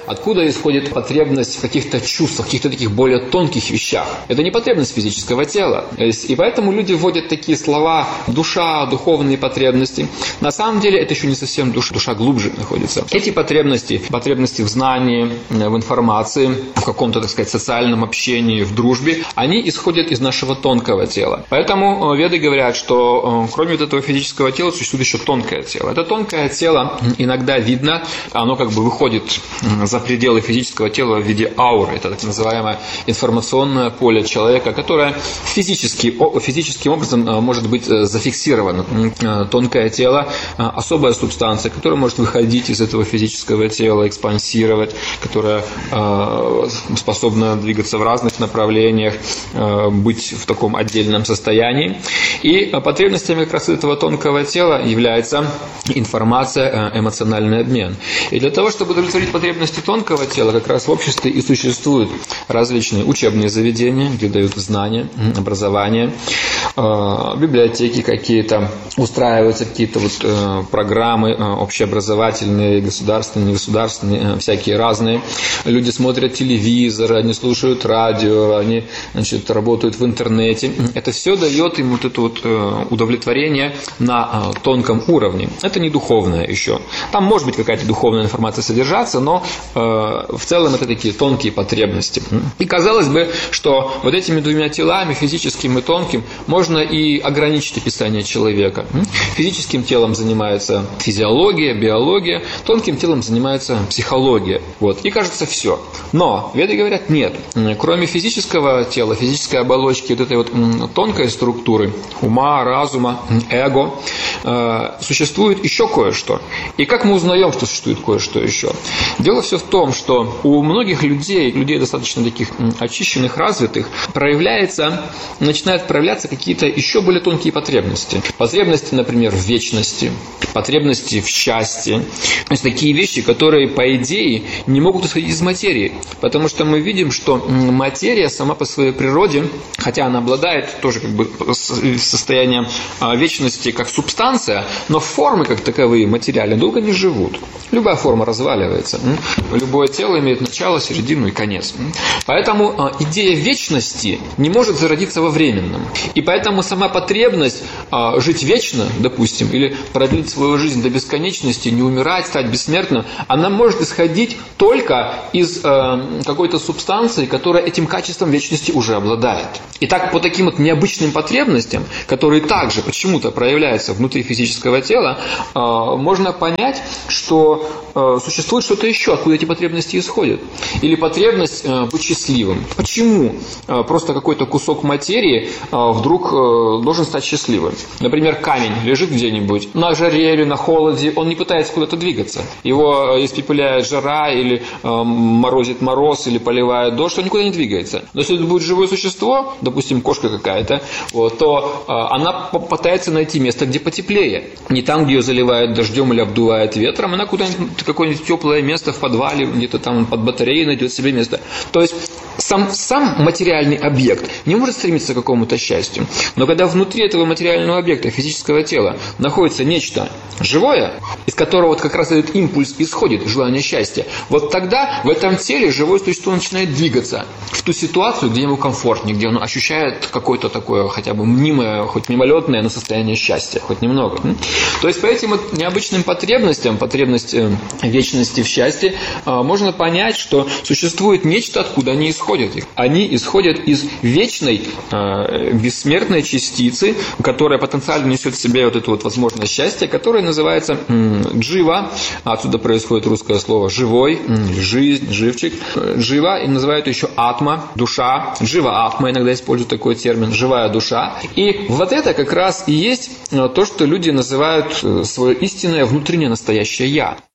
откуда исходит потребность в каких-то чувствах, в каких-то таких более тонких вещах. Это не потребность физического тела. И поэтому люди вводят такие слова душа, духовные потребности. На самом деле это еще не совсем душа, душа глубже находится. Эти потребности в знании, в информации, в каком-то, так сказать, социальном общении, в дружбе, они исходят из нашего тонкого тела. Поэтому веды говорят, что кроме вот этого физического тела существует еще тонкое тело. Это тонкое тело иногда видно, оно как бы выходит за пределы физического тела в виде ауры. Это так называемое информационное поле человека, которое физическим образом может быть зафиксировано. Тонкое тело – особая субстанция, которая может выходить из этого физического тела, экспансировать, которая способна двигаться в разных направлениях, быть в таком отдельном состоянии. И потребностями как раз этого тонкого тела является информация, эмоциональный обмен. И для того, чтобы удовлетворить потребности тонкого тела, как раз в обществе и существуют различные учебные заведения, где дают знания, образование, библиотеки какие-то, устраиваются какие-то программы общеобразовательные, государственные, негосударственные, всякие разные. Люди смотрят телевизор, они слушают радио, они, работают в интернете. Это все дает им это удовлетворение на тонком уровне. Это не духовное еще. Там может быть какая-то духовная информация содержаться, но в целом это такие тонкие потребности. И казалось бы, что вот этими двумя телами, физическим и тонким, можно и ограничить описание человека. Физическим телом занимается физиология, биология, тонким телом занимается психология. И кажется, все. Но веды говорят, нет. Кроме физического тела, физической оболочки, вот этой тонкой структуры, ума, разума, эго, существует еще кое-что. И как мы узнаем, что существует кое-что еще? Дело все в том, что у многих людей достаточно таких очищенных, развитых, начинают проявляться какие-то еще более тонкие потребности. Потребности, например, в вечности, потребности в счастье. То есть такие вещи, которые, по идее, не могут исходить из материи. Потому что мы видим, что материя сама по своей природе, хотя она обладает тоже состоянием вечности как субстанция, но формы как таковые материальные долго не живут. Любая форма разваливается. Любое тело имеет начало, середину и конец. Поэтому идея вечности не может зародиться во временном. И поэтому сама потребность жить вечно, допустим, или продлить свою жизнь до бесконечности, не умирать, стать бессмертным, она может исходить только из какой-то субстанции, которая этим качеством вечности уже обладает. И так по таким необычным потребностям, которые также почему-то проявляются внутри физического тела, можно понять, что существует что-то еще, откуда эти потребности исходят. Или потребность быть счастливым. Почему просто какой-то кусок материи вдруг должен стать счастливым? Например, камень лежит где-нибудь на жаре или на холоде, он не пытается куда-то двигаться. Его испепеляет жара, или морозит мороз, или поливает дождь, он никуда не двигается. Но если это будет живое существо, допустим, кошка какая-то, то она пытается найти место, где потеплее. Не там, где ее заливает дождем или обдувает ветром, она куда-нибудь, какое-нибудь теплое место в подвале, где-то там под батареей найдет себе место. То есть сам материальный объект не может стремиться к какому-то счастью. Но когда внутри этого материального объекта, физического тела, находится нечто живое, из которого как раз этот импульс исходит, желание счастья, тогда в этом теле живое существо начинает двигаться в ту ситуацию, где ему комфортнее, где он ощущает какое-то такое хотя бы мнимое, хоть мимолетное, но состояние счастья, хоть немного. То есть по этим необычным потребностям, потребность вечности в счастье, можно понять, что существует нечто, откуда они исходят. Они исходят из вечной, бессмертной частицы, которая потенциально несет в себе эту возможность счастья, которая называется джива. Отсюда происходит русское слово «живой», «жизнь», «живчик». Джива, и называют еще атма, душа. Джива-атма иногда используют такой термин, живая душа. И это как раз и есть то, что люди называют свое истинное внутреннее настоящее «я».